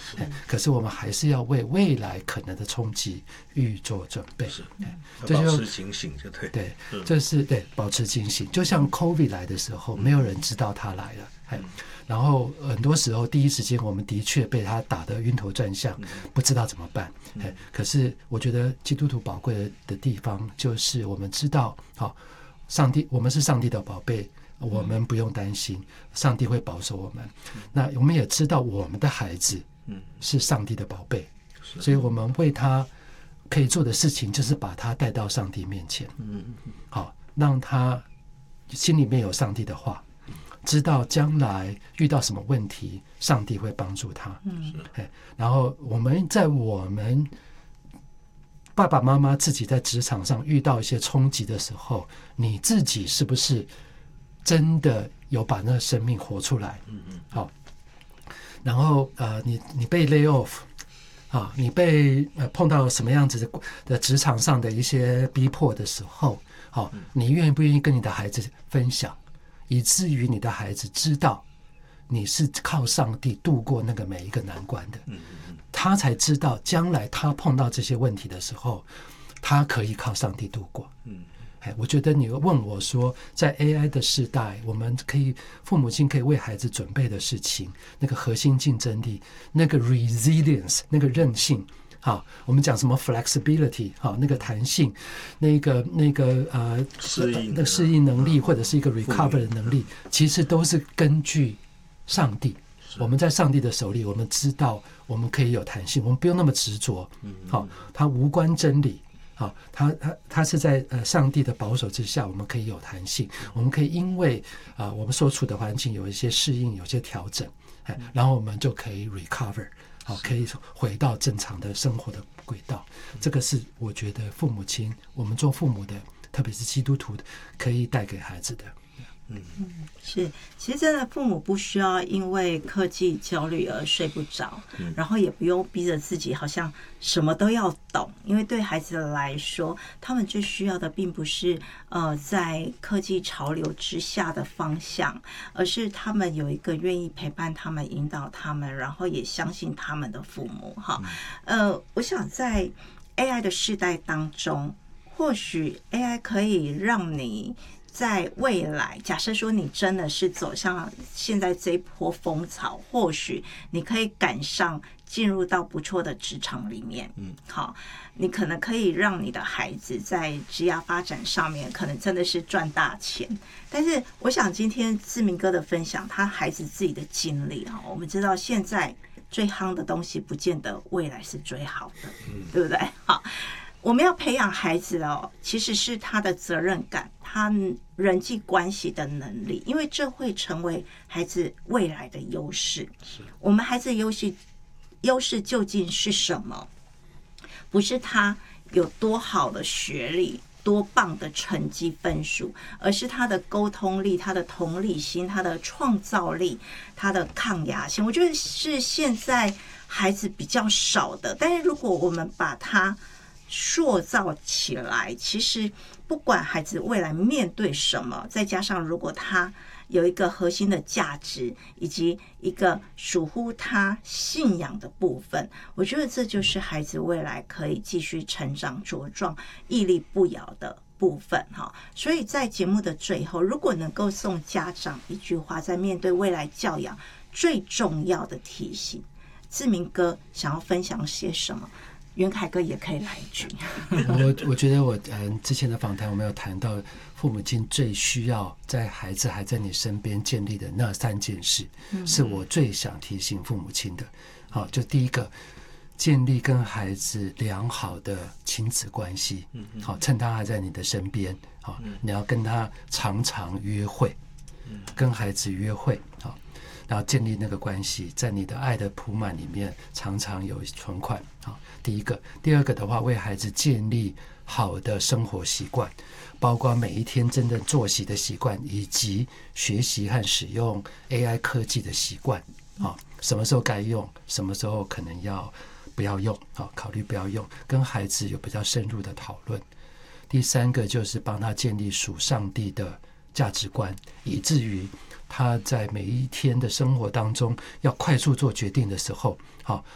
可是我们还是要为未来可能的冲击预做准备。 是， 这就保持警醒就对。 对，这是对保持警醒。就像 COVID 来的时候，没有人知道它来了，然后很多时候第一时间我们的确被他打得晕头转向，不知道怎么办。可是我觉得基督徒宝贵的地方就是我们知道，上帝，我们是上帝的宝贝，我们不用担心，上帝会保守我们。那我们也知道我们的孩子是上帝的宝贝，所以我们为他可以做的事情就是把他带到上帝面前，好，让他心里面有上帝的话，知道将来遇到什么问题，上帝会帮助他。然后我们爸爸妈妈自己在职场上遇到一些冲击的时候，你自己是不是真的有把那个生命活出来？好，然后你被 lay off 啊，你被碰到什么样子的职场上的一些逼迫的时候，好，你愿不愿意跟你的孩子分享？以至于你的孩子知道你是靠上帝度过那个每一个难关的，他才知道将来他碰到这些问题的时候，他可以靠上帝度过。我觉得你问我说，在 AI 的时代，我们父母亲可以为孩子准备的事情，那个核心竞争力，那个 resilience， 那个韧性。好，我们讲什么 flexibility， 好，那个弹性，那个适应能力，或者是一个 recover 的能力，其实都是根据上帝。我们在上帝的手里，我们知道我们可以有弹性，我们不用那么执着。好，它无关真理。好，它是在上帝的保守之下，我们可以有弹性，我们可以因为我们所处的环境有一些适应，有一些调整，然后我们就可以 recover。可以回到正常的生活的轨道，这个是我觉得父母亲，我们做父母的，特别是基督徒的，可以带给孩子的。 是，其实真的父母不需要因为科技焦虑而睡不着，然后也不用逼着自己好像什么都要懂，因为对孩子来说，他们最需要的并不是在科技潮流之下的方向，而是他们有一个愿意陪伴他们、引导他们，然后也相信他们的父母。我想在 AI 的世代当中，或许 AI 可以让你在未来，假设说你真的是走向现在这一波风潮，或许你可以赶上进入到不错的职场里面。好，你可能可以让你的孩子在职业发展上面可能真的是赚大钱。但是我想今天志明哥的分享，他孩子自己的经历，我们知道现在最夯的东西不见得未来是最好的，对不对？好，我们要培养孩子其实是他的责任感，他人际关系的能力，因为这会成为孩子未来的优势。我们孩子的优势究竟是什么？不是他有多好的学历、多棒的成绩分数，而是他的沟通力、他的同理心、他的创造力、他的抗压性。我觉得是现在孩子比较少的，但是如果我们把他塑造起来，其实不管孩子未来面对什么，再加上如果他有一个核心的价值，以及一个属乎他信仰的部分，我觉得这就是孩子未来可以继续成长茁壮、屹立不摇的部分。所以在节目的最后，如果能够送家长一句话，在面对未来教养最重要的提醒，志明哥想要分享些什么？袁凯哥也可以来一句。 我觉得我之前的访谈我们有谈到，父母亲最需要在孩子还在你身边建立的那3件事，是我最想提醒父母亲的。好，就第一个，建立跟孩子良好的亲子关系。好，趁他还在你的身边，好，你要跟他常常约会，跟孩子约会。好，然后建立那个关系，在你的爱的铺满里面常常有存款。好，第一个。第二个的话，为孩子建立好的生活习惯，包括每一天真正作息的习惯，以及学习和使用 AI 科技的习惯。什么时候该用，什么时候可能不要用，考虑不要用，跟孩子有比较深入的讨论。第三个就是帮他建立属上帝的价值观，以至于他在每一天的生活当中要快速做决定的时候，